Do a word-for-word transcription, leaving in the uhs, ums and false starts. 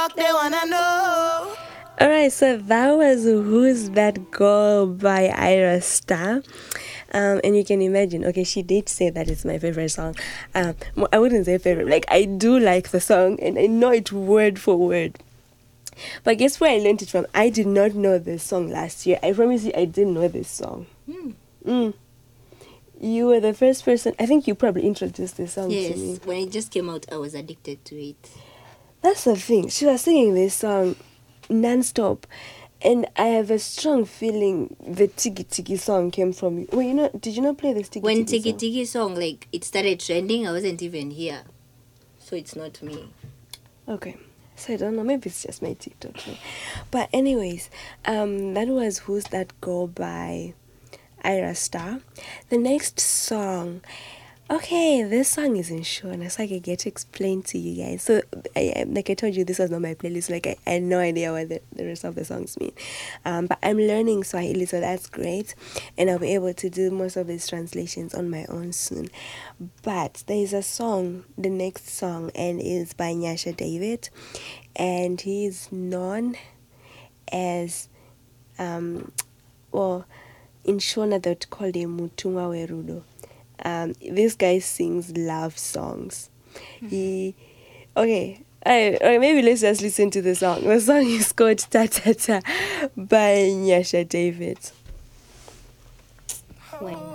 They wanna know. All right, so that was Who's That Girl by Ira Star. Um, and you can imagine, okay, she did say that it's my favorite song. Um, well, I wouldn't say favorite, like I do like the song and I know it word for word. But guess where I learned it from? I did not know this song last year. I promise you, I didn't know this song. Hmm. Mm. You were the first person, I think you probably introduced this song Yes, to me. when it just came out, I was addicted to it. That's the thing. She was singing this song non-stop. And I have a strong feeling the Tiki Tiki song came from you. Well, you know, did you not play this Tiki When Tiki Tiki song? Tiki song, like, it started trending, I wasn't even here. So it's not me. Okay. So I don't know, maybe it's just my TikTok thing. But anyways, um, that was Who's That Girl by Ira Star. The next song, okay, this song is in Shona, so I get to explain to you guys. So, I, like I told you, this was not my playlist. Like, I, I had no idea what the, the rest of the songs mean. Um, but I'm learning Swahili, so that's great. And I'll be able to do most of these translations on my own soon. But there is a song, the next song, and is by Nyasha David. And he is known as, um, well, in Shona, they would call him Mutunga Werudo. Um, this guy sings love songs. Mm-hmm. He, okay, I, or maybe let's just listen to the song. The song is called Ta Ta Ta by Nyasha David. When